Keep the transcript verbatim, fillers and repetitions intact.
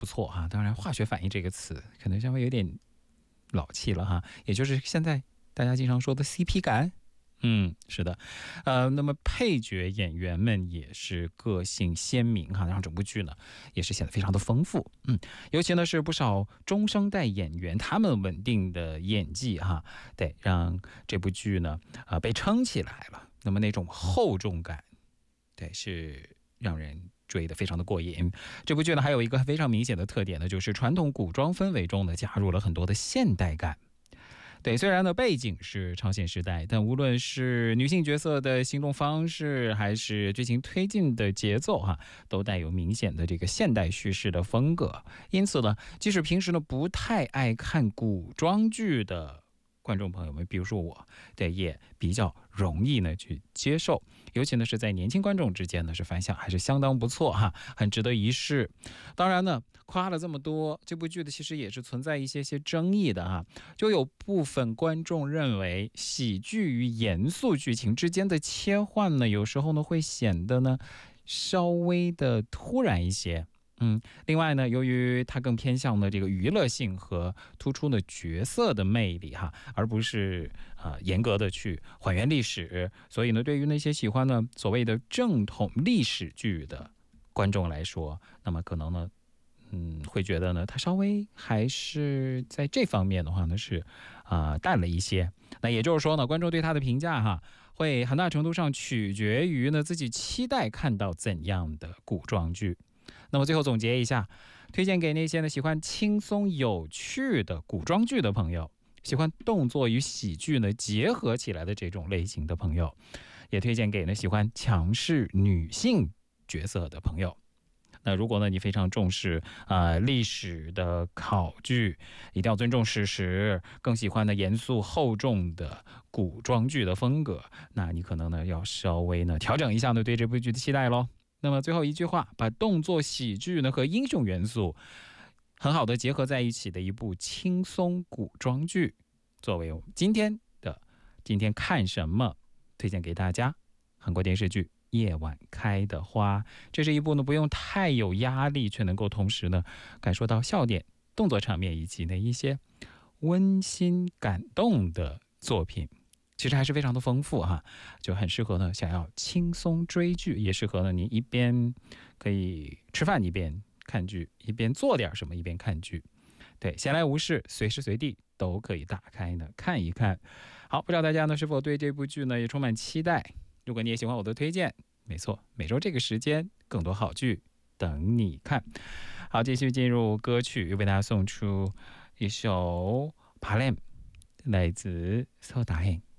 不错哈。当然，化学反应这个词可能稍微有点老气了哈，也就是现在大家经常说的 C P 感。嗯，是的，呃，那么配角演员们也是个性鲜明哈，让整部剧呢也是显得非常的丰富。嗯，尤其呢是不少中生代演员，他们稳定的演技哈，对，让这部剧呢啊、呃、被撑起来了。那么那种厚重感，对，是让人追得非常的过瘾。这部剧呢还有一个非常明显的特点呢，就是传统古装氛围中呢加入了很多的现代感。对，虽然呢背景是朝鲜时代，但无论是女性角色的行动方式，还是剧情推进的节奏哈，都带有明显的这个现代叙事的风格。因此呢，即使平时呢不太爱看古装剧的观众朋友们，比如说我，对，也比较容易呢去接受。尤其呢是在年轻观众之间呢，是反响还是相当不错哈，很值得一试。当然呢，夸了这么多，这部剧的其实也是存在一些些争议的哈。就有部分观众认为，喜剧与严肃剧情之间的切换呢，有时候呢会显得呢稍微的突然一些。嗯，另外呢，由于它更偏向的这个娱乐性和突出的角色的魅力哈，而不是呃严格的去还原历史，所以呢，对于那些喜欢呢所谓的正统历史剧的观众来说，那么可能呢，嗯，会觉得呢，它稍微还是在这方面的话呢是啊、呃、淡了一些。那也就是说呢，观众对它的评价哈，会很大程度上取决于呢自己期待看到怎样的古装剧。那么最后总结一下，推荐给那些呢喜欢轻松有趣的古装剧的朋友，喜欢动作与喜剧呢结合起来的这种类型的朋友，也推荐给呢喜欢强势女性角色的朋友。那如果呢你非常重视啊、呃、历史的考据，一定要尊重史实，更喜欢呢严肃厚重的古装剧的风格，那你可能呢要稍微呢调整一下呢对这部剧的期待咯。那么最后一句话，把动作喜剧呢和英雄元素很好的结合在一起的一部轻松古装剧，作为我们今天的今天看什么推荐给大家，韩国电视剧《夜晚开的花》。这是一部呢不用太有压力，却能够同时呢感受到笑点、动作场面以及呢一些温馨感动的作品。其实还是非常的丰富哈，就很适合呢想要轻松追剧，也适合呢你一边可以吃饭一边看剧，一边做点什么一边看剧。对，闲来无事，随时随地都可以打开呢看一看。好，不知道大家呢是否对这部剧呢也充满期待？如果你也喜欢我的推荐，没错，每周这个时间更多好剧等你看。好，继续进入歌曲，又为大家送出一首《Palem》，来自서다행。